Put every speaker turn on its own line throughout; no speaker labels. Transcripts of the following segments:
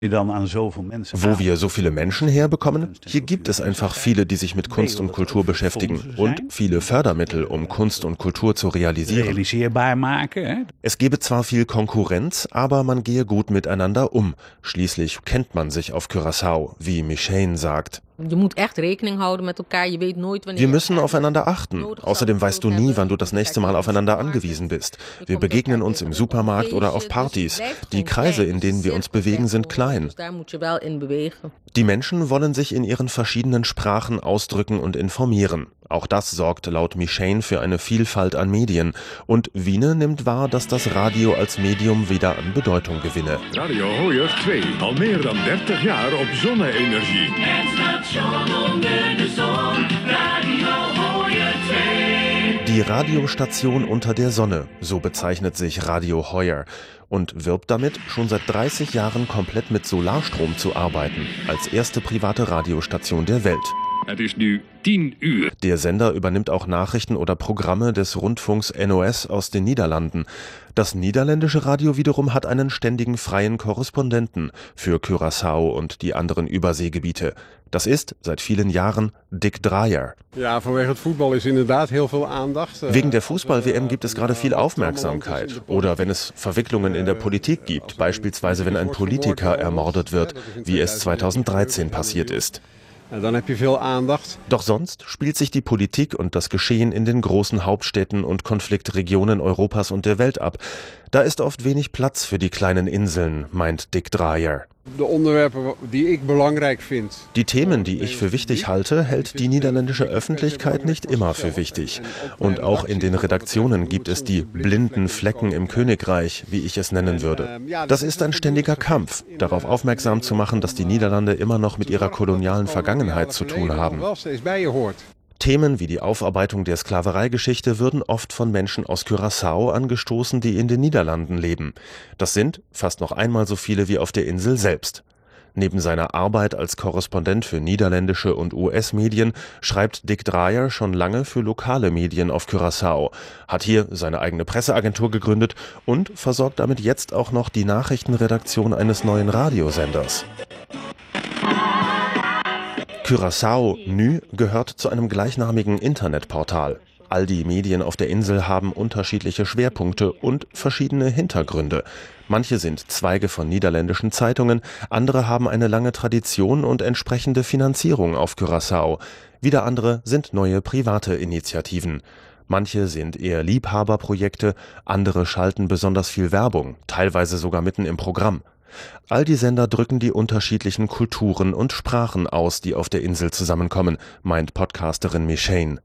Wo wir so viele Menschen herbekommen? Hier gibt es einfach viele, die sich mit Kunst und Kultur beschäftigen und viele Fördermittel, um Kunst und Kultur zu realisieren. Es gebe zwar viel Konkurrenz, aber man gehe gut miteinander um. Schließlich kennt man sich auf Curaçao, wie Michane sagt. Wir müssen aufeinander achten. Außerdem weißt du nie, wann du das nächste Mal aufeinander angewiesen bist. Wir begegnen uns im Supermarkt oder auf Partys. Die Kreise, in denen wir uns bewegen, sind klein. Die Menschen wollen sich in ihren verschiedenen Sprachen ausdrücken und informieren. Auch das sorgt laut Michane für eine Vielfalt an Medien. Und Wiene nimmt wahr, dass das Radio als Medium wieder an Bedeutung gewinne.
Radio Hoyer 2, al meer dan 30 jaar op zonne-energie. Het station onder de zon, Radio Hoyer 2.
Die Radiostation unter der Sonne, so bezeichnet sich Radio Hoyer und wirbt damit, schon seit 30 Jahren komplett mit Solarstrom zu arbeiten, als erste private Radiostation der Welt.
Het is nu 10 uur.
Der Sender übernimmt auch Nachrichten oder Programme des Rundfunks NOS aus den Niederlanden. Das niederländische Radio wiederum hat einen ständigen freien Korrespondenten für Curaçao und die anderen Überseegebiete. Das ist seit vielen Jahren Dick Dreyer.
Ja, vanwege het voetbal is inderdaad heel veel aandacht.
Wegen der Fußball-WM gibt es gerade viel Aufmerksamkeit. Oder wenn es Verwicklungen in der Politik gibt, beispielsweise wenn ein Politiker ermordet wird, wie es 2013 passiert ist.
Dan heb je veel aandacht.
Doch sonst spielt sich die Politik und das Geschehen in den großen Hauptstädten und Konfliktregionen Europas und der Welt ab. Da ist oft wenig Platz für die kleinen Inseln, meint Dick Dreyer.
De onderwerpen die ik belangrijk vind.
Die Themen, die ich für wichtig halte, hält die niederländische Öffentlichkeit nicht immer für wichtig. Und auch in den Redaktionen gibt es die blinden Flecken im Königreich, wie ich es nennen würde. Das ist ein ständiger Kampf, darauf aufmerksam zu machen, dass die Niederlande immer noch mit ihrer kolonialen Vergangenheit zu tun haben. Themen wie die Aufarbeitung der Sklavereigeschichte würden oft von Menschen aus Curaçao angestoßen, die in den Niederlanden leben. Das sind fast noch einmal so viele wie auf der Insel selbst. Neben seiner Arbeit als Korrespondent für niederländische und US-Medien schreibt Dick Dreyer schon lange für lokale Medien auf Curaçao, hat hier seine eigene Presseagentur gegründet und versorgt damit jetzt auch noch die Nachrichtenredaktion eines neuen Radiosenders. Curaçao NU gehört zu einem gleichnamigen Internetportal. All die Medien auf der Insel haben unterschiedliche Schwerpunkte und verschiedene Hintergründe. Manche sind Zweige von niederländischen Zeitungen, andere haben eine lange Tradition und entsprechende Finanzierung auf Curaçao. Wieder andere sind neue private Initiativen. Manche sind eher Liebhaberprojekte, andere schalten besonders viel Werbung, teilweise sogar mitten im Programm. All die Sender drücken die unterschiedlichen Kulturen und Sprachen aus, die auf der Insel zusammenkommen, meint Podcasterin Michane.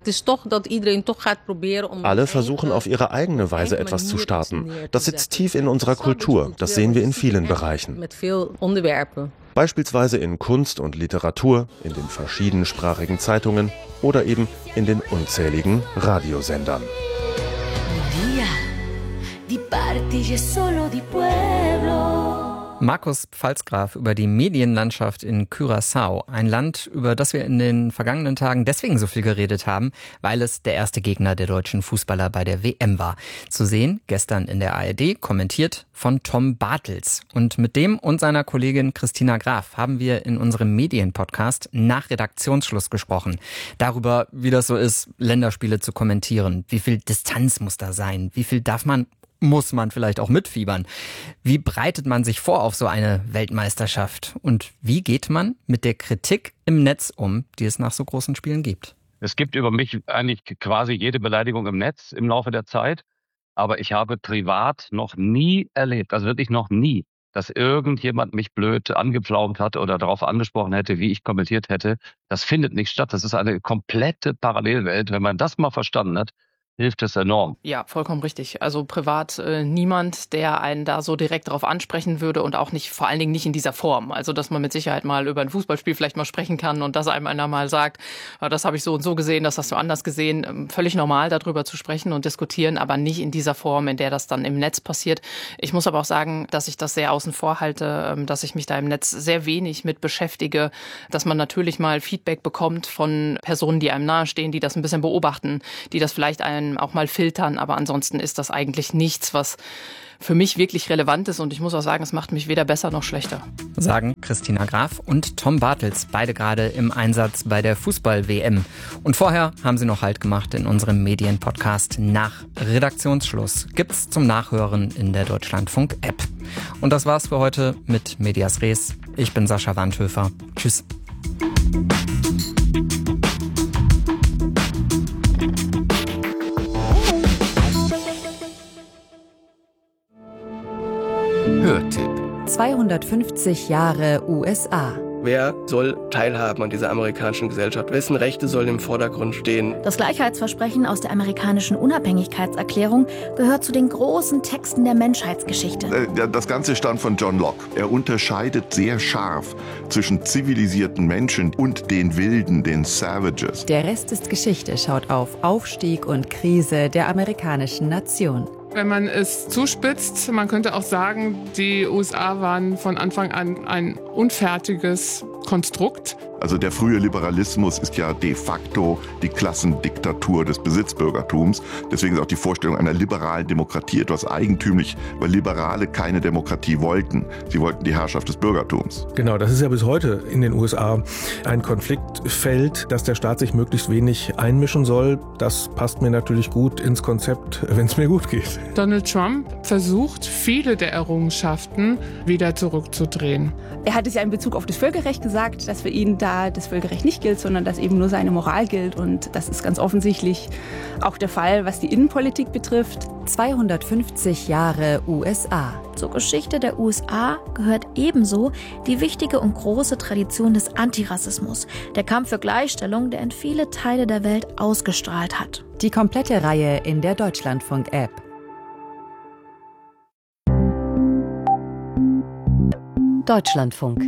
Alle versuchen auf ihre eigene Weise etwas zu starten. Das sitzt tief in unserer Kultur, das sehen wir in vielen Bereichen. Beispielsweise in Kunst und Literatur, in den verschiedensprachigen Zeitungen oder eben in den unzähligen Radiosendern.
Markus Pfalzgraf über die Medienlandschaft in Curaçao. Ein Land, über das wir in den vergangenen Tagen deswegen so viel geredet haben, weil es der erste Gegner der deutschen Fußballer bei der WM war. Zu sehen, gestern in der ARD, kommentiert von Tom Bartels. Und mit dem und seiner Kollegin Christina Graf haben wir in unserem Medienpodcast nach Redaktionsschluss gesprochen. Darüber, wie das so ist, Länderspiele zu kommentieren. Wie viel Distanz muss da sein? Wie viel muss man vielleicht auch mitfiebern? Wie bereitet man sich vor auf so eine Weltmeisterschaft? Und wie geht man mit der Kritik im Netz um, die es nach so großen Spielen gibt?
Es gibt über mich eigentlich quasi jede Beleidigung im Netz im Laufe der Zeit. Aber ich habe privat noch nie erlebt, also wirklich noch nie, dass irgendjemand mich blöd angepflaumt hat oder darauf angesprochen hätte, wie ich kommentiert hätte. Das findet nicht statt. Das ist eine komplette Parallelwelt. Wenn man das mal verstanden hat, hilft es enorm.
Ja, vollkommen richtig. Also privat niemand, der einen da so direkt darauf ansprechen würde und auch nicht, vor allen Dingen nicht in dieser Form. Also dass man mit Sicherheit mal über ein Fußballspiel vielleicht mal sprechen kann und dass einem einer mal sagt, das habe ich so und so gesehen, das hast du anders gesehen. Völlig normal, darüber zu sprechen und diskutieren, aber nicht in dieser Form, in der das dann im Netz passiert. Ich muss aber auch sagen, dass ich das sehr außen vor halte, dass ich mich da im Netz sehr wenig mit beschäftige, dass man natürlich mal Feedback bekommt von Personen, die einem nahestehen, die das ein bisschen beobachten, die das vielleicht einen bisschen auch mal filtern. Aber ansonsten ist das eigentlich nichts, was für mich wirklich relevant ist. Und ich muss auch sagen, es macht mich weder besser noch schlechter.
Sagen Christina Graf und Tom Bartels, beide gerade im Einsatz bei der Fußball-WM. Und vorher haben sie noch Halt gemacht in unserem Medienpodcast nach Redaktionsschluss. Gibt's zum Nachhören in der Deutschlandfunk-App. Und das war's für heute mit Medias Res. Ich bin Sascha Wandhöfer. Tschüss.
Hörtipp. 250 Jahre USA.
Wer soll teilhaben an dieser amerikanischen Gesellschaft? Wessen Rechte sollen im Vordergrund stehen?
Das Gleichheitsversprechen aus der amerikanischen Unabhängigkeitserklärung gehört zu den großen Texten der Menschheitsgeschichte.
Das Ganze stammt von John Locke. Er unterscheidet sehr scharf zwischen zivilisierten Menschen und den Wilden, den Savages.
Der Rest ist Geschichte schaut auf Aufstieg und Krise der amerikanischen Nation.
Wenn man es zuspitzt, man könnte auch sagen, die USA waren von Anfang an ein unfertiges Konstrukt.
Also der frühe Liberalismus ist ja de facto die Klassendiktatur des Besitzbürgertums. Deswegen ist auch die Vorstellung einer liberalen Demokratie etwas eigentümlich, weil Liberale keine Demokratie wollten. Sie wollten die Herrschaft des Bürgertums.
Genau, das ist ja bis heute in den USA ein Konfliktfeld, dass der Staat sich möglichst wenig einmischen soll. Das passt mir natürlich gut ins Konzept, wenn es mir gut geht.
Donald Trump versucht, viele der Errungenschaften wieder zurückzudrehen.
Er hat es ja in Bezug auf das Völkerrecht gesagt, dass für ihn da das Völkerrecht nicht gilt, sondern dass eben nur seine Moral gilt. Und das ist ganz offensichtlich auch der Fall, was die Innenpolitik betrifft.
250 Jahre USA.
Zur Geschichte der USA gehört ebenso die wichtige und große Tradition des Antirassismus, der Kampf für Gleichstellung, der in viele Teile der Welt ausgestrahlt hat.
Die komplette Reihe in der Deutschlandfunk-App. Deutschlandfunk.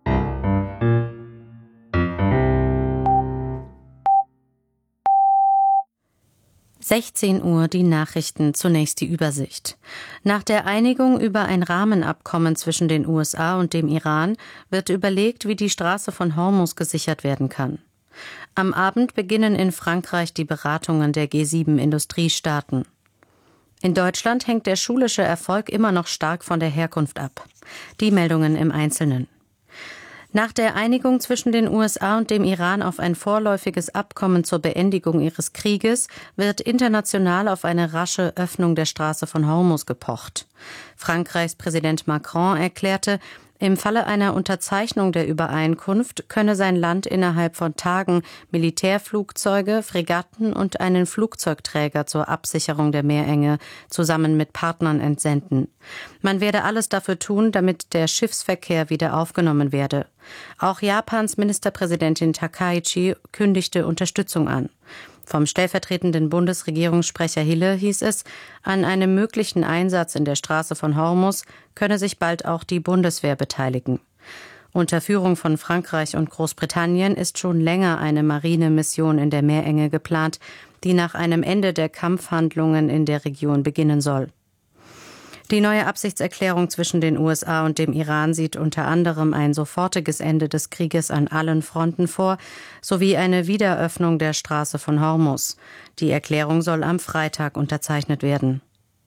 Uhr die Nachrichten, zunächst die Übersicht. Nach der Einigung über ein Rahmenabkommen zwischen den USA und dem Iran wird überlegt, wie die Straße von Hormuz gesichert werden kann. Am Abend beginnen in Frankreich die Beratungen der G7-Industriestaaten. In Deutschland hängt der schulische Erfolg immer noch stark von der Herkunft ab. Die Meldungen im Einzelnen. Nach der Einigung zwischen den USA und dem Iran auf ein vorläufiges Abkommen zur Beendigung ihres Krieges wird international auf eine rasche Öffnung der Straße von Hormuz gepocht. Frankreichs Präsident Macron erklärte, im Falle einer Unterzeichnung der Übereinkunft könne sein Land innerhalb von Tagen Militärflugzeuge, Fregatten und einen Flugzeugträger zur Absicherung der Meerenge zusammen mit Partnern entsenden. Man werde alles dafür tun, damit der Schiffsverkehr wieder aufgenommen werde. Auch Japans Ministerpräsidentin Takaichi kündigte Unterstützung an. Vom stellvertretenden Bundesregierungssprecher Hille hieß es, an einem möglichen Einsatz in der Straße von Hormuz könne sich bald auch die Bundeswehr beteiligen. Unter Führung von Frankreich und Großbritannien ist schon länger eine Marinemission in der Meerenge geplant, die nach einem Ende der Kampfhandlungen in der Region beginnen soll. Die neue Absichtserklärung zwischen den USA und dem Iran sieht unter anderem ein sofortiges Ende des Krieges an allen Fronten vor, sowie eine Wiederöffnung der Straße von Hormuz. Die Erklärung soll am Freitag unterzeichnet werden.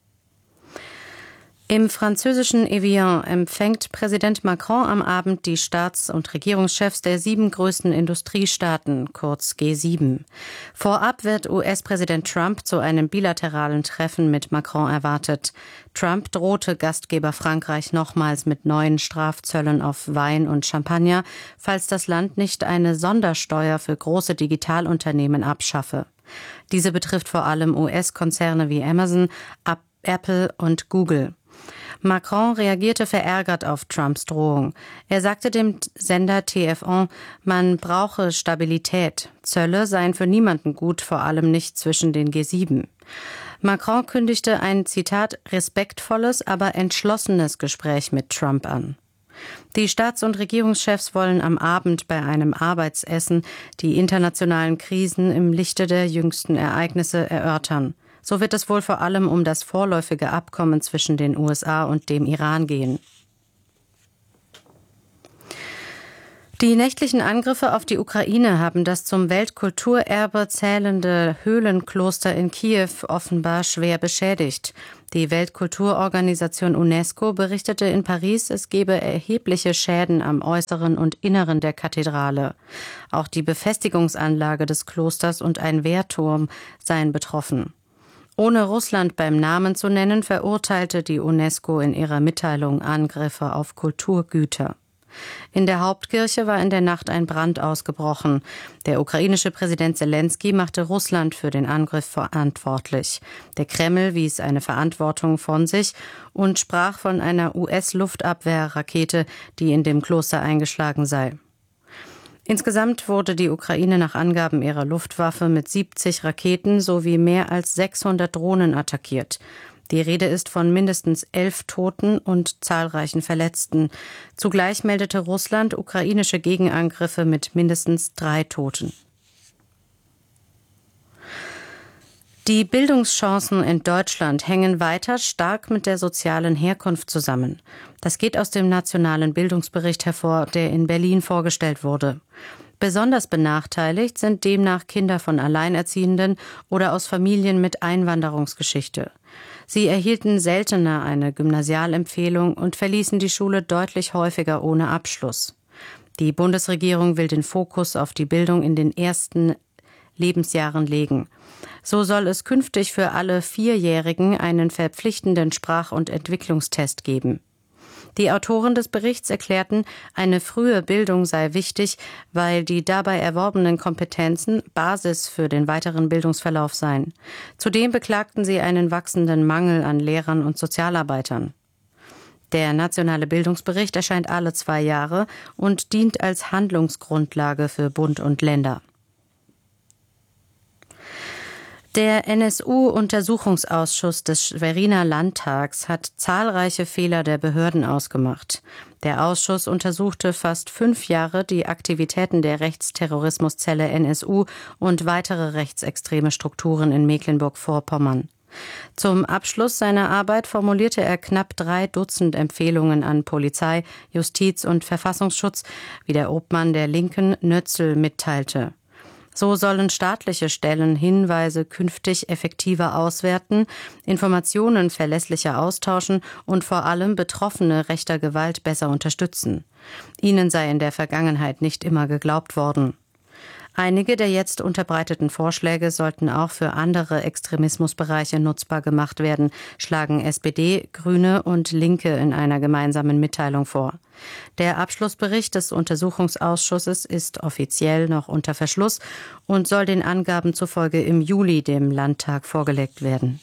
Im französischen Evian empfängt Präsident Macron am Abend die Staats- und Regierungschefs der 7 größten Industriestaaten, kurz G7. Vorab wird US-Präsident Trump zu einem bilateralen Treffen mit Macron erwartet. Trump drohte Gastgeber Frankreich nochmals mit neuen Strafzöllen auf Wein und Champagner, falls das Land nicht eine Sondersteuer für große Digitalunternehmen abschaffe. Diese betrifft vor allem US-Konzerne wie Amazon, Apple und Google. Macron reagierte verärgert auf Trumps Drohung. Er sagte dem Sender TF1, man brauche Stabilität. Zölle seien für niemanden gut, vor allem nicht zwischen den G7. Macron kündigte ein, Zitat, respektvolles, aber entschlossenes Gespräch mit Trump an. Die Staats- und Regierungschefs wollen am Abend bei einem Arbeitsessen die internationalen Krisen im Lichte der jüngsten Ereignisse erörtern. So wird es wohl vor allem um das vorläufige Abkommen zwischen den USA und dem Iran gehen. Die nächtlichen Angriffe auf die Ukraine haben das zum Weltkulturerbe zählende Höhlenkloster in Kiew offenbar schwer beschädigt. Die Weltkulturorganisation UNESCO berichtete in Paris, es gebe erhebliche Schäden am Äußeren und Inneren der Kathedrale. Auch die Befestigungsanlage des Klosters und ein Wehrturm seien betroffen. Ohne Russland beim Namen zu nennen, verurteilte die UNESCO in ihrer Mitteilung Angriffe auf Kulturgüter. In der Hauptkirche war in der Nacht ein Brand ausgebrochen. Der ukrainische Präsident Selenskyj machte Russland für den Angriff verantwortlich. Der Kreml wies eine Verantwortung von sich und sprach von einer US-Luftabwehrrakete, die in dem Kloster eingeschlagen sei. Insgesamt wurde die Ukraine nach Angaben ihrer Luftwaffe mit 70 Raketen sowie mehr als 600 Drohnen attackiert. Die Rede ist von mindestens 11 Toten und zahlreichen Verletzten. Zugleich meldete Russland ukrainische Gegenangriffe mit mindestens 3 Toten. Die Bildungschancen in Deutschland hängen weiter stark mit der sozialen Herkunft zusammen. Das geht aus dem Nationalen Bildungsbericht hervor, der in Berlin vorgestellt wurde. Besonders benachteiligt sind demnach Kinder von Alleinerziehenden oder aus Familien mit Einwanderungsgeschichte. Sie erhielten seltener eine Gymnasialempfehlung und verließen die Schule deutlich häufiger ohne Abschluss. Die Bundesregierung will den Fokus auf die Bildung in den ersten Lebensjahren legen. So soll es künftig für alle 4-Jährigen einen verpflichtenden Sprach- und Entwicklungstest geben. Die Autoren des Berichts erklärten, eine frühe Bildung sei wichtig, weil die dabei erworbenen Kompetenzen Basis für den weiteren Bildungsverlauf seien. Zudem beklagten sie einen wachsenden Mangel an Lehrern und Sozialarbeitern. Der Nationale Bildungsbericht erscheint alle 2 Jahre und dient als Handlungsgrundlage für Bund und Länder. Der NSU-Untersuchungsausschuss des Schweriner Landtags hat zahlreiche Fehler der Behörden ausgemacht. Der Ausschuss untersuchte fast 5 Jahre die Aktivitäten der Rechtsterrorismuszelle NSU und weitere rechtsextreme Strukturen in Mecklenburg-Vorpommern. Zum Abschluss seiner Arbeit formulierte er knapp 3 Dutzend Empfehlungen an Polizei, Justiz und Verfassungsschutz, wie der Obmann der Linken Nötzl mitteilte. So sollen staatliche Stellen Hinweise künftig effektiver auswerten, Informationen verlässlicher austauschen und vor allem Betroffene rechter Gewalt besser unterstützen. Ihnen sei in der Vergangenheit nicht immer geglaubt worden. Einige der jetzt unterbreiteten Vorschläge sollten auch für andere Extremismusbereiche nutzbar gemacht werden, schlagen SPD, Grüne und Linke in einer gemeinsamen Mitteilung vor. Der Abschlussbericht des Untersuchungsausschusses ist offiziell noch unter Verschluss und soll den Angaben zufolge im Juli dem Landtag vorgelegt werden.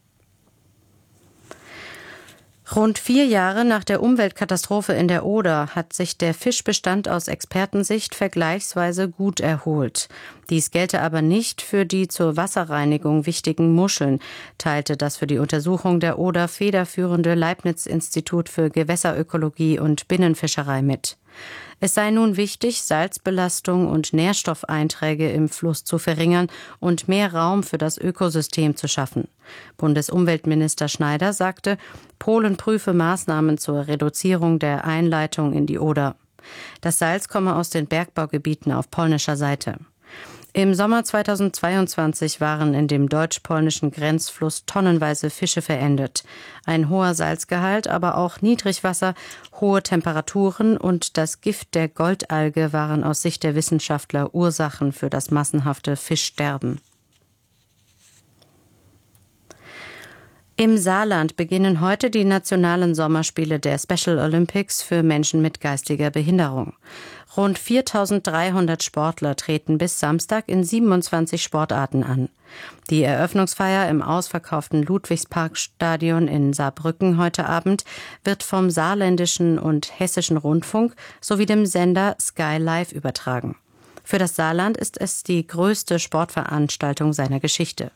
Rund 4 Jahre nach der Umweltkatastrophe in der Oder hat sich der Fischbestand aus Expertensicht vergleichsweise gut erholt. Dies gelte aber nicht für die zur Wasserreinigung wichtigen Muscheln, teilte das für die Untersuchung der Oder federführende Leibniz-Institut für Gewässerökologie und Binnenfischerei mit. Es sei nun wichtig, Salzbelastung und Nährstoffeinträge im Fluss zu verringern und mehr Raum für das Ökosystem zu schaffen. Bundesumweltminister Schneider sagte, Polen prüfe Maßnahmen zur Reduzierung der Einleitung in die Oder. Das Salz komme aus den Bergbaugebieten auf polnischer Seite. Im Sommer 2022 waren in dem deutsch-polnischen Grenzfluss tonnenweise Fische verendet. Ein hoher Salzgehalt, aber auch Niedrigwasser, hohe Temperaturen und das Gift der Goldalge waren aus Sicht der Wissenschaftler Ursachen für das massenhafte Fischsterben. Im Saarland beginnen heute die nationalen Sommerspiele der Special Olympics für Menschen mit geistiger Behinderung. Rund 4.300 Sportler treten bis Samstag in 27 Sportarten an. Die Eröffnungsfeier im ausverkauften Ludwigsparkstadion in Saarbrücken heute Abend wird vom saarländischen und hessischen Rundfunk sowie dem Sender Sky Live übertragen. Für das Saarland ist es die größte Sportveranstaltung seiner Geschichte.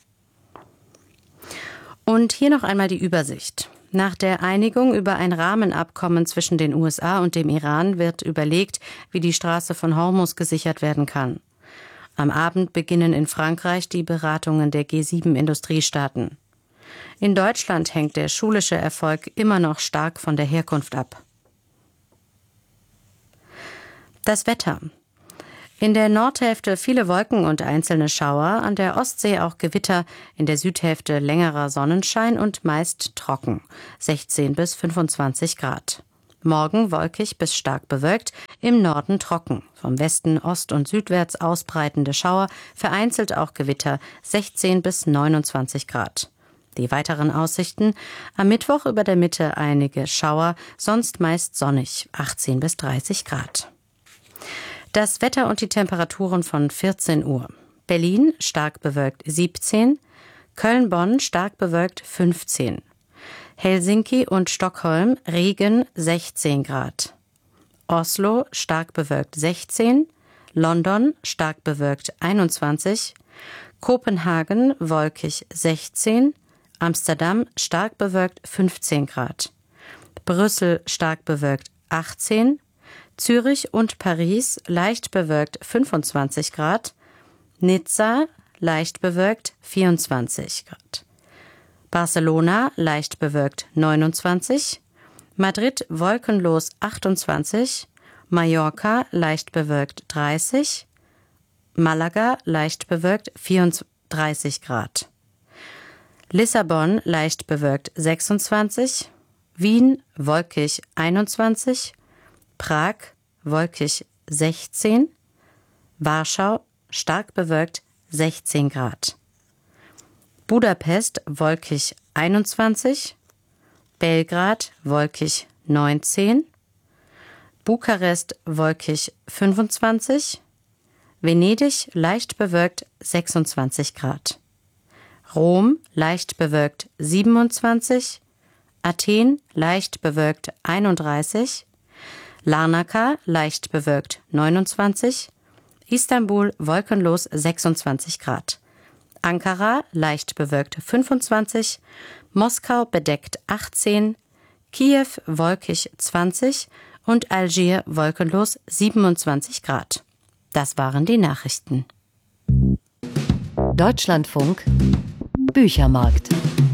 Und hier noch einmal die Übersicht. Nach der Einigung über ein Rahmenabkommen zwischen den USA und dem Iran wird überlegt, wie die Straße von Hormuz gesichert werden kann. Am Abend beginnen in Frankreich die Beratungen der G7-Industriestaaten. In Deutschland hängt der schulische Erfolg immer noch stark von der Herkunft ab. Das Wetter. In der Nordhälfte viele Wolken und einzelne Schauer, an der Ostsee auch Gewitter, in der Südhälfte längerer Sonnenschein und meist trocken, 16 bis 25 Grad. Morgen wolkig bis stark bewölkt, im Norden trocken, vom Westen, Ost- und südwärts ausbreitende Schauer, vereinzelt auch Gewitter, 16 bis 29 Grad. Die weiteren Aussichten: am Mittwoch über der Mitte einige Schauer, sonst meist sonnig, 18 bis 30 Grad. Das Wetter und die Temperaturen von 14 Uhr. Berlin stark bewölkt 17, Köln-Bonn stark bewölkt 15, Helsinki und Stockholm Regen 16 Grad, Oslo stark bewölkt 16, London stark bewölkt 21, Kopenhagen wolkig 16, Amsterdam stark bewölkt 15 Grad, Brüssel stark bewölkt 18, Zürich und Paris leicht bewölkt 25 Grad, Nizza leicht bewölkt 24 Grad, Barcelona leicht bewölkt 29, Madrid wolkenlos 28, Mallorca leicht bewölkt 30, Malaga leicht bewölkt 34 Grad, Lissabon leicht bewölkt 26, Wien wolkig 21, Prag wolkig 16, Warschau stark bewölkt 16 Grad, Budapest wolkig 21, Belgrad wolkig 19, Bukarest wolkig 25, Venedig leicht bewölkt 26 Grad, Rom leicht bewölkt 27, Athen leicht bewölkt 31, Larnaca leicht bewölkt 29, Istanbul wolkenlos 26 Grad, Ankara leicht bewölkt 25, Moskau bedeckt 18, Kiew wolkig 20 und Algier wolkenlos 27 Grad. Das waren die Nachrichten.
Deutschlandfunk Büchermarkt.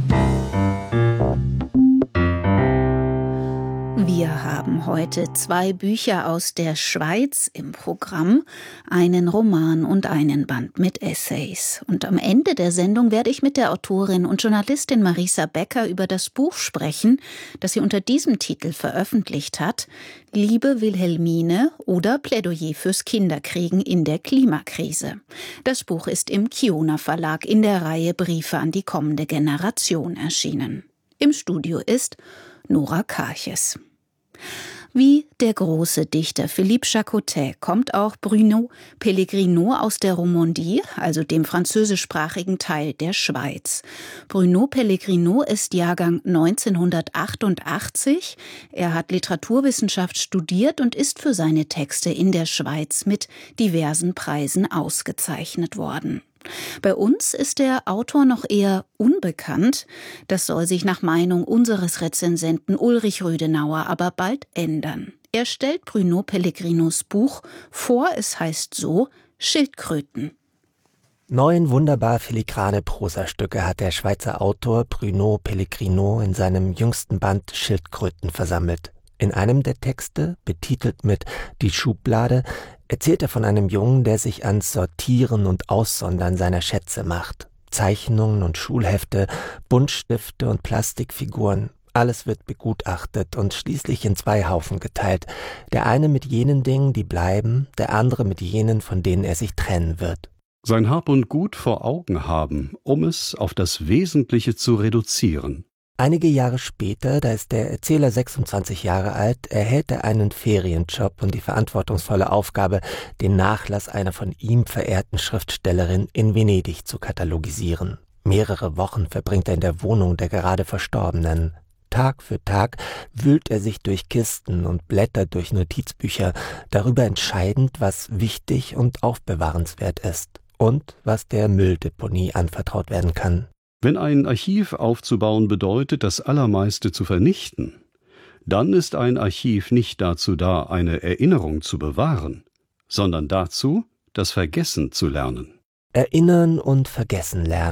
Wir haben heute 2 Bücher aus der Schweiz im Programm, einen Roman und einen Band mit Essays. Und am Ende der Sendung werde ich mit der Autorin und Journalistin Marisa Becker über das Buch sprechen, das sie unter diesem Titel veröffentlicht hat: Liebe Wilhelmine oder Plädoyer fürs Kinderkriegen in der Klimakrise. Das Buch ist im Kiona Verlag in der Reihe Briefe an die kommende Generation erschienen. Im Studio ist Nora Karches. Wie der große Dichter Philippe Jacotet kommt auch Bruno Pellegrino aus der Romandie, also dem französischsprachigen Teil der Schweiz. Bruno Pellegrino ist Jahrgang 1988. Er hat Literaturwissenschaft studiert und ist für seine Texte in der Schweiz mit diversen Preisen ausgezeichnet worden. Bei uns ist der Autor noch eher unbekannt. Das soll sich nach Meinung unseres Rezensenten Ulrich Rödenauer aber bald ändern. Er stellt Bruno Pellegrinos Buch vor, es heißt so: Schildkröten.
9 wunderbar filigrane Prosastücke hat der Schweizer Autor Bruno Pellegrino in seinem jüngsten Band Schildkröten versammelt. In einem der Texte, betitelt mit »Die Schublade«, erzählt er von einem Jungen, der sich ans Sortieren und Aussondern seiner Schätze macht. Zeichnungen und Schulhefte, Buntstifte und Plastikfiguren. Alles wird begutachtet und schließlich in 2 Haufen geteilt. Der eine mit jenen Dingen, die bleiben, der andere mit jenen, von denen er sich trennen wird.
Sein Hab und Gut vor Augen haben, um es auf das Wesentliche zu reduzieren.
Einige Jahre später, da ist der Erzähler 26 Jahre alt, erhält er einen Ferienjob und die verantwortungsvolle Aufgabe, den Nachlass einer von ihm verehrten Schriftstellerin in Venedig zu katalogisieren. Mehrere Wochen verbringt er in der Wohnung der gerade Verstorbenen. Tag für Tag wühlt er sich durch Kisten und blättert durch Notizbücher, darüber entscheidend, was wichtig und aufbewahrenswert ist und was der Mülldeponie anvertraut werden kann.
Wenn ein Archiv aufzubauen bedeutet, das Allermeiste zu vernichten, dann ist ein Archiv nicht dazu da, eine Erinnerung zu bewahren, sondern dazu, das Vergessen zu lernen.
Erinnern und vergessen lernen.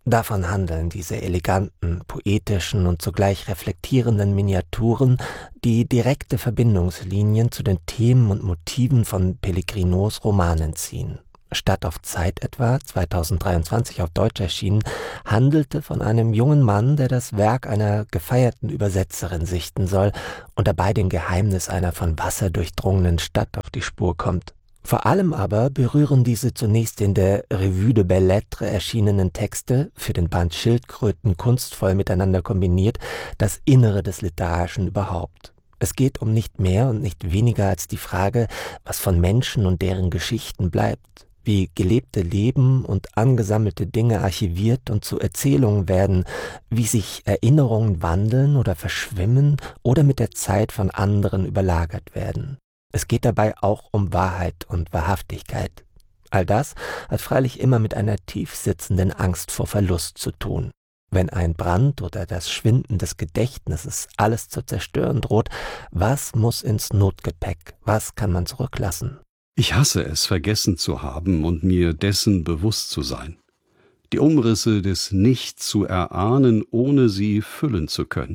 Davon handeln diese eleganten, poetischen und zugleich reflektierenden Miniaturen, die direkte Verbindungslinien zu den Themen und Motiven von Pellegrinos Romanen ziehen. Stadt auf Zeit etwa, 2023 auf Deutsch erschienen, handelte von einem jungen Mann, der das Werk einer gefeierten Übersetzerin sichten soll und dabei dem Geheimnis einer von Wasser durchdrungenen Stadt auf die Spur kommt. Vor allem aber berühren diese zunächst in der Revue de Belles Lettres erschienenen Texte, für den Band Schildkröten kunstvoll miteinander kombiniert, das Innere des Literarischen überhaupt. Es geht um nicht mehr und nicht weniger als die Frage, was von Menschen und deren Geschichten bleibt, wie gelebte Leben und angesammelte Dinge archiviert und zu Erzählungen werden, wie sich Erinnerungen wandeln oder verschwimmen oder mit der Zeit von anderen überlagert werden. Es geht dabei auch um Wahrheit und Wahrhaftigkeit. All das hat freilich immer mit einer tief sitzenden Angst vor Verlust zu tun. Wenn ein Brand oder das Schwinden des Gedächtnisses alles zu zerstören droht, was muss ins Notgepäck? Was kann man zurücklassen?
Ich hasse es, vergessen zu haben und mir dessen bewusst zu sein. Die Umrisse des Nichts zu erahnen, ohne sie füllen zu können.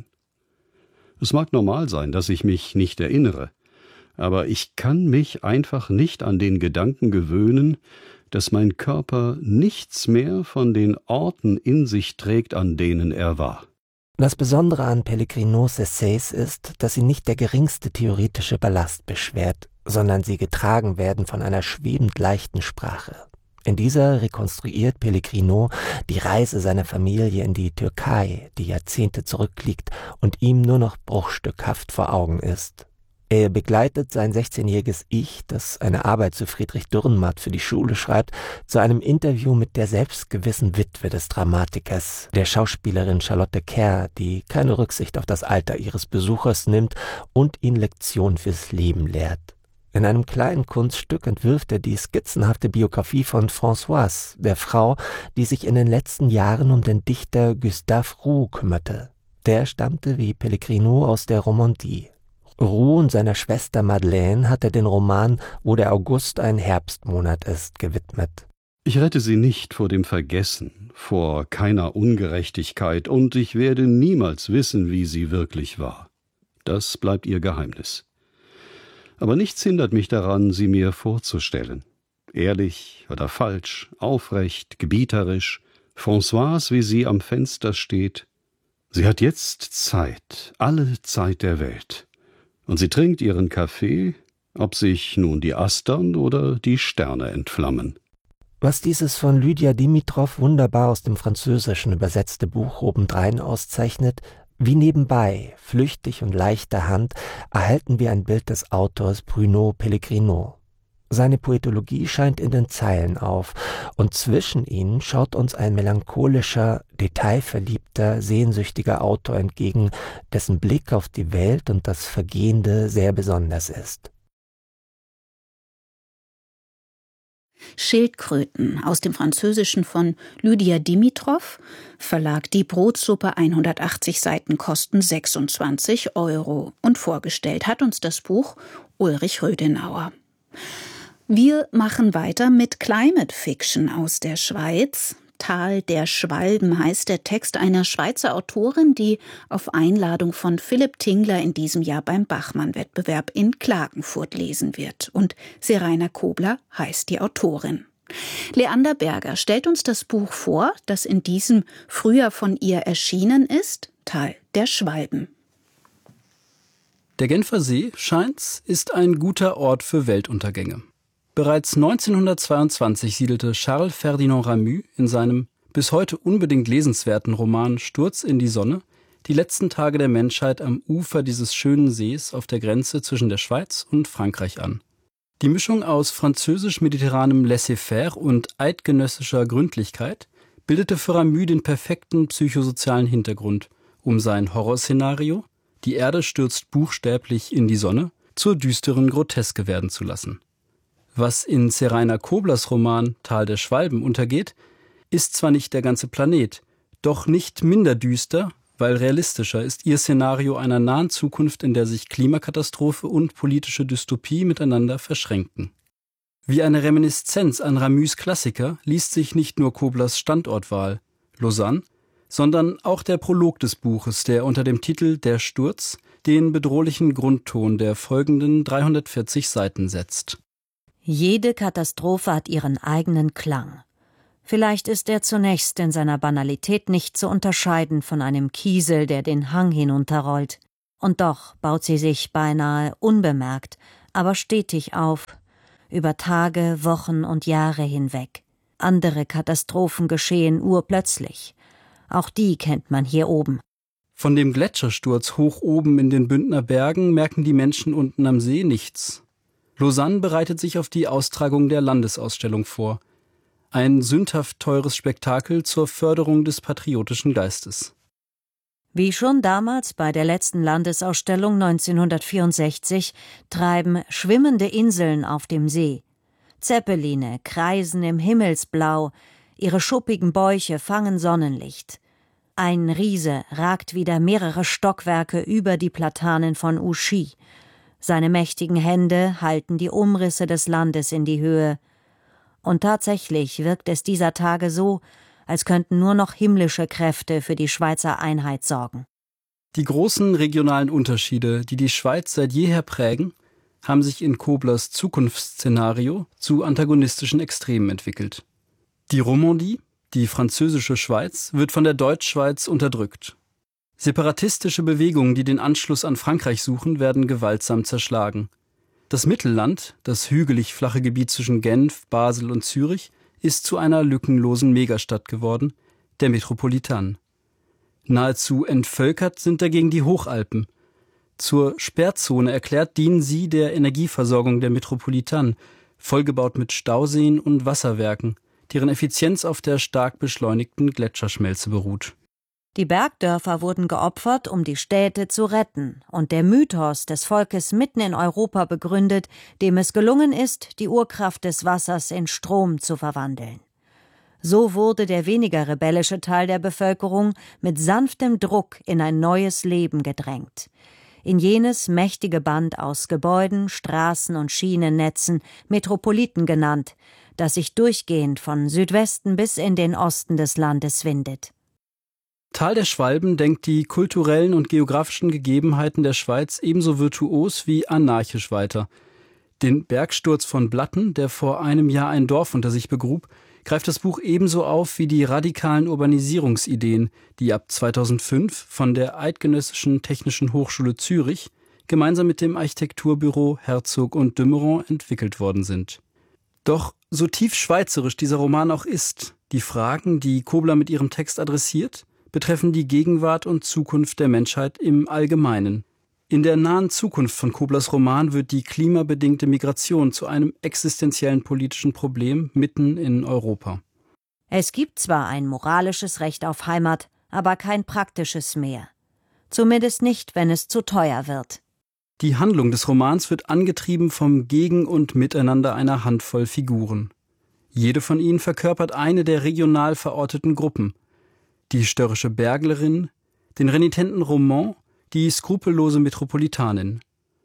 Es mag normal sein, dass ich mich nicht erinnere, aber ich kann mich einfach nicht an den Gedanken gewöhnen, dass mein Körper nichts mehr von den Orten in sich trägt, an denen er war.
Das Besondere an Pellegrinos Essays ist, dass sie nicht der geringste theoretische Ballast beschwert, sondern sie getragen werden von einer schwebend leichten Sprache. In dieser rekonstruiert Pellegrino die Reise seiner Familie in die Türkei, die Jahrzehnte zurückliegt und ihm nur noch bruchstückhaft vor Augen ist. Er begleitet sein 16-jähriges Ich, das eine Arbeit zu Friedrich Dürrenmatt für die Schule schreibt, zu einem Interview mit der selbstgewissen Witwe des Dramatikers, der Schauspielerin Charlotte Kerr, die keine Rücksicht auf das Alter ihres Besuchers nimmt und ihn Lektionen fürs Leben lehrt. In einem kleinen Kunststück entwirft er die skizzenhafte Biografie von Françoise, der Frau, die sich in den letzten Jahren um den Dichter Gustave Roux kümmerte. Der stammte wie Pellegrino aus der Romandie. Roux und seiner Schwester Madeleine hat er den Roman »Wo der August ein Herbstmonat ist« gewidmet.
Ich rette sie nicht vor dem Vergessen, vor keiner Ungerechtigkeit, und ich werde niemals wissen, wie sie wirklich war. Das bleibt ihr Geheimnis. Aber nichts hindert mich daran, sie mir vorzustellen. Ehrlich oder falsch, aufrecht, gebieterisch, Françoise, wie sie am Fenster steht. Sie hat jetzt Zeit, alle Zeit der Welt. Und sie trinkt ihren Kaffee, ob sich nun die Astern oder die Sterne entflammen.
Was dieses von Lydia Dimitrov wunderbar aus dem Französischen übersetzte Buch obendrein auszeichnet, wie nebenbei, flüchtig und leichter Hand, erhalten wir ein Bild des Autors Bruno Pellegrino. Seine Poetologie scheint in den Zeilen auf, und zwischen ihnen schaut uns ein melancholischer, detailverliebter, sehnsüchtiger Autor entgegen, dessen Blick auf die Welt und das Vergehende sehr besonders ist.
Schildkröten aus dem Französischen von Lydia Dimitrov, Verlag Die Brotsuppe, 180 Seiten, kosten 26 € und vorgestellt hat uns das Buch Ulrich Rödenauer. Wir machen weiter mit Climate Fiction aus der Schweiz. Tal der Schwalben heißt der Text einer Schweizer Autorin, die auf Einladung von Philipp Tingler in diesem Jahr beim Bachmann-Wettbewerb in Klagenfurt lesen wird. Und Seraina Kobler heißt die Autorin. Leander Berger stellt uns das Buch vor, das in diesem Frühjahr von ihr erschienen ist, Tal der Schwalben.
Der Genfer See, scheint's, ist ein guter Ort für Weltuntergänge. Bereits 1922 siedelte Charles Ferdinand Ramus in seinem bis heute unbedingt lesenswerten Roman Sturz in die Sonne die letzten Tage der Menschheit am Ufer dieses schönen Sees auf der Grenze zwischen der Schweiz und Frankreich an. Die Mischung aus französisch-mediterranem Laissez-faire und eidgenössischer Gründlichkeit bildete für Ramus den perfekten psychosozialen Hintergrund, um sein Horrorszenario, die Erde stürzt buchstäblich in die Sonne, zur düsteren Groteske werden zu lassen. Was in Seraina Koblers Roman Tal der Schwalben untergeht, ist zwar nicht der ganze Planet, doch nicht minder düster, weil realistischer ist ihr Szenario einer nahen Zukunft, in der sich Klimakatastrophe und politische Dystopie miteinander verschränken. Wie eine Reminiszenz an Ramus' Klassiker liest sich nicht nur Koblers Standortwahl, Lausanne, sondern auch der Prolog des Buches, der unter dem Titel »Der Sturz« den bedrohlichen Grundton der folgenden 340 Seiten setzt.
Jede Katastrophe hat ihren eigenen Klang. Vielleicht ist er zunächst in seiner Banalität nicht zu unterscheiden von einem Kiesel, der den Hang hinunterrollt. Und doch baut sie sich beinahe unbemerkt, aber stetig auf, über Tage, Wochen und Jahre hinweg. Andere Katastrophen geschehen urplötzlich. Auch die kennt man hier oben.
Von dem Gletschersturz hoch oben in den Bündner Bergen merken die Menschen unten am See nichts. Lausanne bereitet sich auf die Austragung der Landesausstellung vor. Ein sündhaft teures Spektakel zur Förderung des patriotischen Geistes.
Wie schon damals bei der letzten Landesausstellung 1964 treiben schwimmende Inseln auf dem See. Zeppeline kreisen im Himmelsblau, ihre schuppigen Bäuche fangen Sonnenlicht. Ein Riese ragt wieder mehrere Stockwerke über die Platanen von Ouchy. Seine mächtigen Hände halten die Umrisse des Landes in die Höhe. Und tatsächlich wirkt es dieser Tage so, als könnten nur noch himmlische Kräfte für die Schweizer Einheit sorgen.
Die großen regionalen Unterschiede, die die Schweiz seit jeher prägen, haben sich in Koblers Zukunftsszenario zu antagonistischen Extremen entwickelt. Die Romandie, die französische Schweiz, wird von der Deutschschweiz unterdrückt. Separatistische Bewegungen, die den Anschluss an Frankreich suchen, werden gewaltsam zerschlagen. Das Mittelland, das hügelig flache Gebiet zwischen Genf, Basel und Zürich, ist zu einer lückenlosen Megastadt geworden, der Metropolitan. Nahezu entvölkert sind dagegen die Hochalpen. Zur Sperrzone erklärt dienen sie der Energieversorgung der Metropolitan, vollgebaut mit Stauseen und Wasserwerken, deren Effizienz auf der stark beschleunigten Gletscherschmelze beruht.
Die Bergdörfer wurden geopfert, um die Städte zu retten, und der Mythos des Volkes mitten in Europa begründet, dem es gelungen ist, die Urkraft des Wassers in Strom zu verwandeln. So wurde der weniger rebellische Teil der Bevölkerung mit sanftem Druck in ein neues Leben gedrängt. In jenes mächtige Band aus Gebäuden, Straßen und Schienennetzen, Metropoliten genannt, das sich durchgehend von Südwesten bis in den Osten des Landes windet.
Tal der Schwalben denkt die kulturellen und geografischen Gegebenheiten der Schweiz ebenso virtuos wie anarchisch weiter. Den Bergsturz von Blatten, der vor einem Jahr ein Dorf unter sich begrub, greift das Buch ebenso auf wie die radikalen Urbanisierungsideen, die ab 2005 von der Eidgenössischen Technischen Hochschule Zürich gemeinsam mit dem Architekturbüro Herzog und de Meuron entwickelt worden sind. Doch so tief schweizerisch dieser Roman auch ist, die Fragen, die Kobler mit ihrem Text adressiert, betreffen die Gegenwart und Zukunft der Menschheit im Allgemeinen. In der nahen Zukunft von Koblers Roman wird die klimabedingte Migration zu einem existenziellen politischen Problem mitten in Europa.
Es gibt zwar ein moralisches Recht auf Heimat, aber kein praktisches mehr. Zumindest nicht, wenn es zu teuer wird.
Die Handlung des Romans wird angetrieben vom Gegen- und Miteinander einer Handvoll Figuren. Jede von ihnen verkörpert eine der regional verorteten Gruppen. Die störrische Berglerin, den renitenten Roman, die skrupellose Metropolitanin.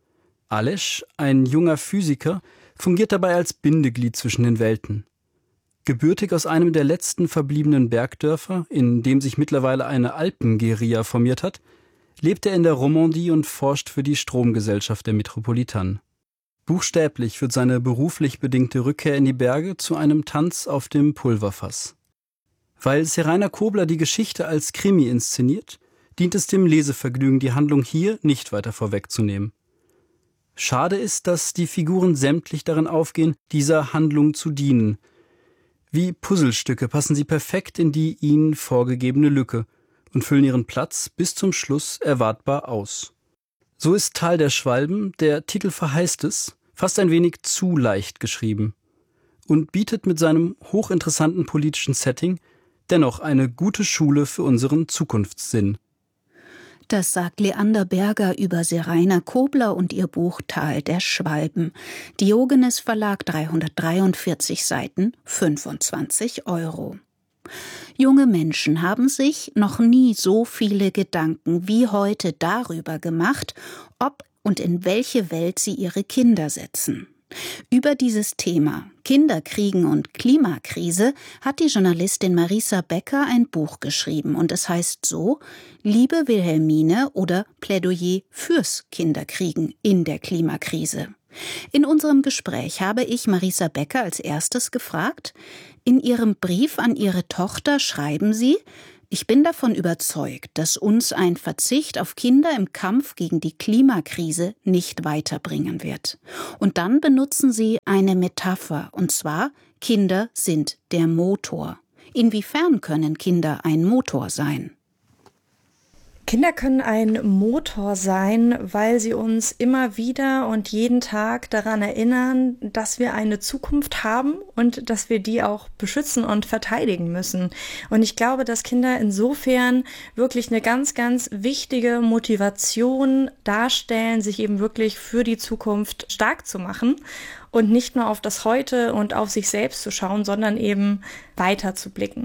Alesch, ein junger Physiker, fungiert dabei als Bindeglied zwischen den Welten. Gebürtig aus einem der letzten verbliebenen Bergdörfer, in dem sich mittlerweile eine Alpenguerilla formiert hat, lebt er in der Romandie und forscht für die Stromgesellschaft der Metropolitan. Buchstäblich wird seine beruflich bedingte Rückkehr in die Berge zu einem Tanz auf dem Pulverfass. Weil Seraina Kobler die Geschichte als Krimi inszeniert, dient es dem Lesevergnügen, die Handlung hier nicht weiter vorwegzunehmen. Schade ist, dass die Figuren sämtlich darin aufgehen, dieser Handlung zu dienen. Wie Puzzlestücke passen sie perfekt in die ihnen vorgegebene Lücke und füllen ihren Platz bis zum Schluss erwartbar aus. So ist Tal der Schwalben, der Titel verheißt es, fast ein wenig zu leicht geschrieben und bietet mit seinem hochinteressanten politischen Setting dennoch eine gute Schule für unseren Zukunftssinn.
Das sagt Leander Berger über Seraina Kobler und ihr Buch Tal der Schwalben. Diogenes Verlag, 343 Seiten, 25 €. Junge Menschen haben sich noch nie so viele Gedanken wie heute darüber gemacht, ob und in welche Welt sie ihre Kinder setzen. Über dieses Thema Kinderkriegen und Klimakrise hat die Journalistin Marisa Becker ein Buch geschrieben und es heißt so: Liebe Wilhelmine oder Plädoyer fürs Kinderkriegen in der Klimakrise. In unserem Gespräch habe ich Marisa Becker als erstes gefragt: In Ihrem Brief an Ihre Tochter schreiben Sie: Ich bin davon überzeugt, dass uns ein Verzicht auf Kinder im Kampf gegen die Klimakrise nicht weiterbringen wird. Und dann benutzen Sie eine Metapher, und zwar: Kinder sind der Motor. Inwiefern können Kinder ein Motor sein?
Kinder können ein Motor sein, weil sie uns immer wieder und jeden Tag daran erinnern, dass wir eine Zukunft haben und dass wir die auch beschützen und verteidigen müssen. Und ich glaube, dass Kinder insofern wirklich eine ganz, ganz wichtige Motivation darstellen, sich eben wirklich für die Zukunft stark zu machen und nicht nur auf das Heute und auf sich selbst zu schauen, sondern eben weiter zu blicken.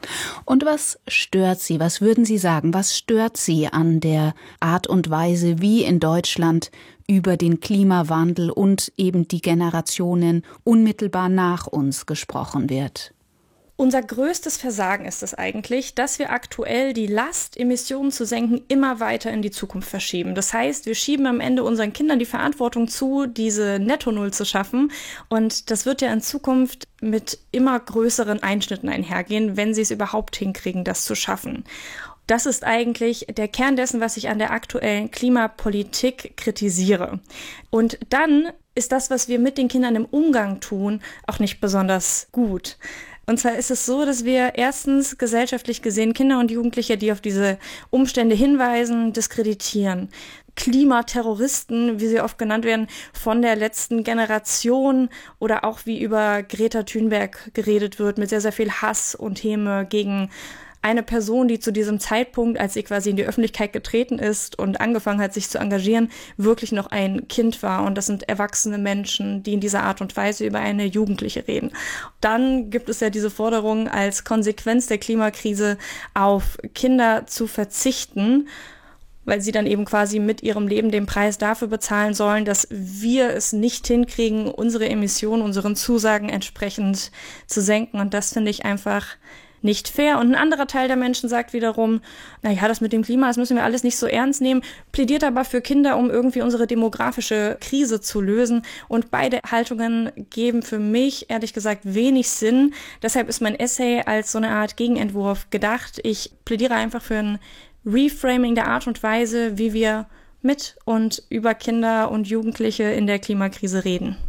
Und was stört Sie? Was würden Sie sagen? Was stört Sie an der Art und Weise, wie in Deutschland über den Klimawandel und eben die Generationen unmittelbar nach uns gesprochen wird?
Unser größtes Versagen ist es eigentlich, dass wir aktuell die Last, Emissionen zu senken, immer weiter in die Zukunft verschieben. Das heißt, wir schieben am Ende unseren Kindern die Verantwortung zu, diese Netto-Null zu schaffen. Und das wird ja in Zukunft mit immer größeren Einschnitten einhergehen, wenn sie es überhaupt hinkriegen, das zu schaffen. Das ist eigentlich der Kern dessen, was ich an der aktuellen Klimapolitik kritisiere. Und dann ist das, was wir mit den Kindern im Umgang tun, auch nicht besonders gut. Und zwar ist es so, dass wir erstens gesellschaftlich gesehen Kinder und Jugendliche, die auf diese Umstände hinweisen, diskreditieren. Klimaterroristen, wie sie oft genannt werden, von der letzten Generation, oder auch wie über Greta Thunberg geredet wird, mit sehr, sehr viel Hass und Häme gegen eine Person, die zu diesem Zeitpunkt, als sie quasi in die Öffentlichkeit getreten ist und angefangen hat, sich zu engagieren, wirklich noch ein Kind war. Und das sind erwachsene Menschen, die in dieser Art und Weise über eine Jugendliche reden. Dann gibt es ja diese Forderung, als Konsequenz der Klimakrise auf Kinder zu verzichten, weil sie dann eben quasi mit ihrem Leben den Preis dafür bezahlen sollen, dass wir es nicht hinkriegen, unsere Emissionen, unseren Zusagen entsprechend zu senken. Und das finde ich einfach nicht fair. Und ein anderer Teil der Menschen sagt wiederum, naja, das mit dem Klima, das müssen wir alles nicht so ernst nehmen, plädiert aber für Kinder, um irgendwie unsere demografische Krise zu lösen. Und beide Haltungen geben für mich, ehrlich gesagt, wenig Sinn. Deshalb ist mein Essay als so eine Art Gegenentwurf gedacht. Ich plädiere einfach für ein Reframing der Art und Weise, wie wir mit und über Kinder und Jugendliche in der Klimakrise reden.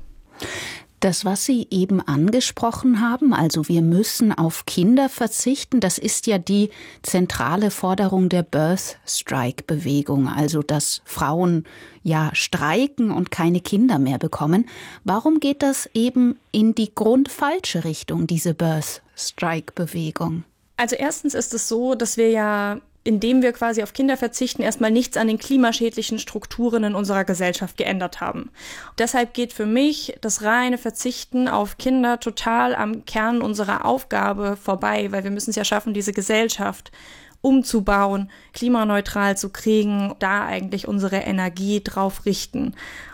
Das, was Sie eben angesprochen haben, also wir müssen auf Kinder verzichten, das ist ja die zentrale Forderung der Birth-Strike-Bewegung, also dass Frauen ja streiken und keine Kinder mehr bekommen. Warum geht das eben in die grundfalsche Richtung, diese Birth-Strike-Bewegung?
Also erstens ist es so, dass wir ja, indem wir quasi auf Kinder verzichten, erstmal nichts an den klimaschädlichen Strukturen in unserer Gesellschaft geändert haben. Deshalb geht für mich das reine Verzichten auf Kinder total am Kern unserer Aufgabe vorbei, weil wir müssen es ja schaffen, diese Gesellschaft umzubauen, klimaneutral zu kriegen, da eigentlich unsere Energie drauf richten.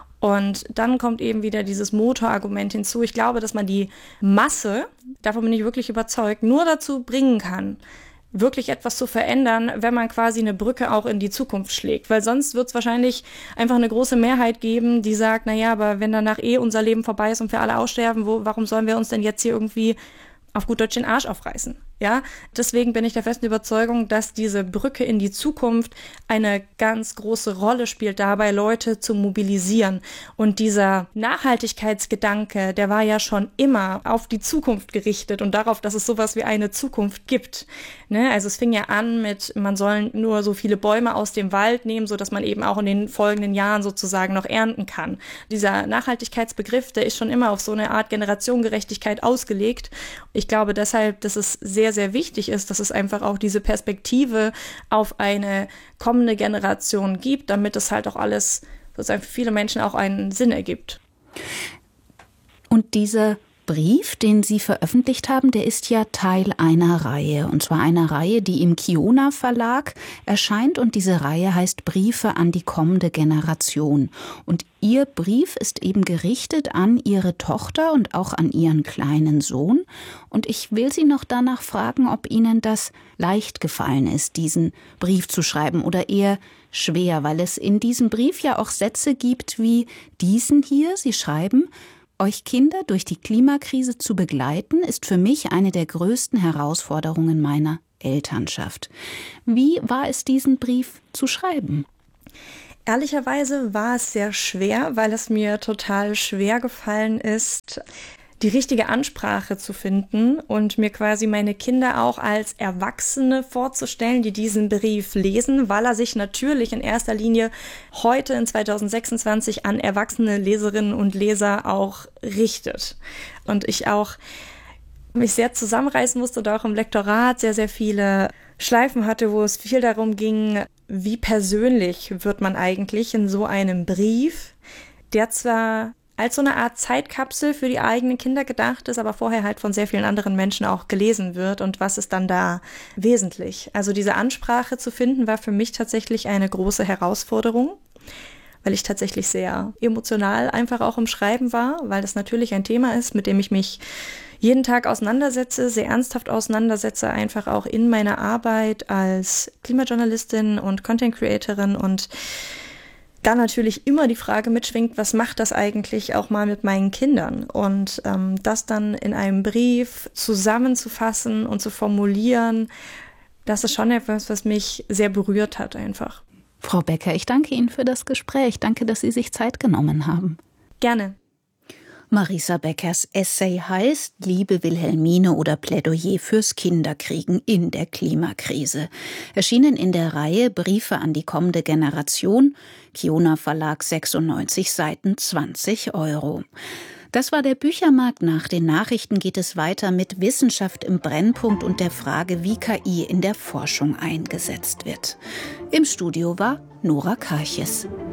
Und dann kommt eben wieder dieses Motorargument hinzu. Ich glaube, dass man die Masse, davon bin ich wirklich überzeugt, nur dazu bringen kann, wirklich etwas zu verändern, wenn man quasi eine Brücke auch in die Zukunft schlägt. Weil sonst wird es wahrscheinlich einfach eine große Mehrheit geben, die sagt, naja, aber wenn danach unser Leben vorbei ist und wir alle aussterben, warum sollen wir uns denn jetzt hier irgendwie auf gut Deutsch den Arsch aufreißen? Ja, deswegen bin ich der festen Überzeugung, dass diese Brücke in die Zukunft eine ganz große Rolle spielt, dabei Leute zu mobilisieren. Und dieser Nachhaltigkeitsgedanke, der war ja schon immer auf die Zukunft gerichtet und darauf, dass es sowas wie eine Zukunft gibt. Ne? Also es fing ja an mit, man soll nur so viele Bäume aus dem Wald nehmen, sodass man eben auch in den folgenden Jahren sozusagen noch ernten kann. Dieser Nachhaltigkeitsbegriff, der ist schon immer auf so eine Art Generationengerechtigkeit ausgelegt. Ich glaube deshalb, dass es sehr, sehr wichtig ist, dass es einfach auch diese Perspektive auf eine kommende Generation gibt, damit es halt auch alles sozusagen für viele Menschen auch einen Sinn ergibt.
Und diese Brief, den Sie veröffentlicht haben, der ist ja Teil einer Reihe. Und zwar einer Reihe, die im Kiona Verlag erscheint. Und diese Reihe heißt Briefe an die kommende Generation. Und Ihr Brief ist eben gerichtet an Ihre Tochter und auch an Ihren kleinen Sohn. Und ich will Sie noch danach fragen, ob Ihnen das leicht gefallen ist, diesen Brief zu schreiben oder eher schwer, weil es in diesem Brief ja auch Sätze gibt wie diesen hier. Sie schreiben: Euch Kinder durch die Klimakrise zu begleiten, ist für mich eine der größten Herausforderungen meiner Elternschaft. Wie war es, diesen Brief zu schreiben?
Ehrlicherweise war es sehr schwer, weil es mir total schwer gefallen ist, die richtige Ansprache zu finden und mir quasi meine Kinder auch als Erwachsene vorzustellen, die diesen Brief lesen, weil er sich natürlich in erster Linie heute in 2026 an erwachsene Leserinnen und Leser auch richtet. Und ich auch mich sehr zusammenreißen musste und auch im Lektorat sehr, sehr viele Schleifen hatte, wo es viel darum ging, wie persönlich wird man eigentlich in so einem Brief, der zwar als so eine Art Zeitkapsel für die eigenen Kinder gedacht ist, aber vorher halt von sehr vielen anderen Menschen auch gelesen wird, und was ist dann da wesentlich? Also diese Ansprache zu finden, war für mich tatsächlich eine große Herausforderung, weil ich tatsächlich sehr emotional einfach auch im Schreiben war, weil das natürlich ein Thema ist, mit dem ich mich jeden Tag auseinandersetze, sehr ernsthaft auseinandersetze, einfach auch in meiner Arbeit als Klimajournalistin und Content Creatorin, und dann natürlich immer die Frage mitschwingt, was macht das eigentlich auch mal mit meinen Kindern? Und das dann in einem Brief zusammenzufassen und zu formulieren, das ist schon etwas, was mich sehr berührt hat einfach.
Frau Becker, ich danke Ihnen für das Gespräch. Danke, dass Sie sich Zeit genommen haben.
Gerne.
Marisa Beckers Essay heißt »Liebe Wilhelmine« oder Plädoyer fürs Kinderkriegen in der Klimakrise. Erschienen in der Reihe Briefe an die kommende Generation, Kiona Verlag, 96 Seiten, 20 €. Das war der Büchermarkt. Nach den Nachrichten geht es weiter mit Wissenschaft im Brennpunkt und der Frage, wie KI in der Forschung eingesetzt wird. Im Studio war Nora Karches.